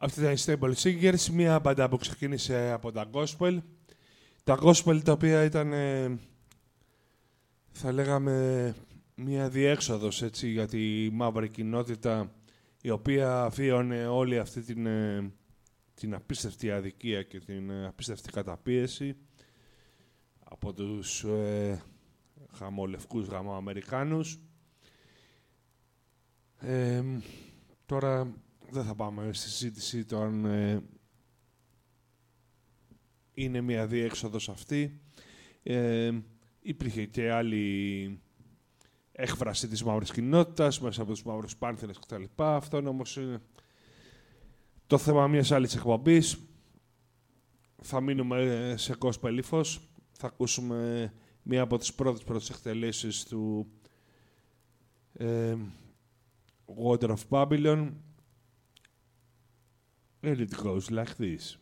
Αυτή ήταν η Stable Singers, μια μπάντα που ξεκίνησε από τα Gospel. Τα Gospel τα οποία ήταν, θα λέγαμε, μια διέξοδος έτσι, για τη μαύρη κοινότητα, η οποία αφίωνε όλη αυτή την απίστευτη αδικία και την απίστευτη καταπίεση από τους χαμολευκούς γαμοαμερικάνους. Τώρα δεν θα πάμε στη συζήτηση το αν είναι μια διέξοδος αυτή. Υπήρχε και άλλη έκφραση της μαύρης κοινότητας μέσα από τους μαύρους πάνθερες κτλ. Αυτό είναι όμως το θέμα μιας άλλης εκπομπής. Θα μείνουμε σε gospel ύφος. Θα ακούσουμε μία από τις πρώτες εκτελέσεις του Water of Babylon. And it goes like this.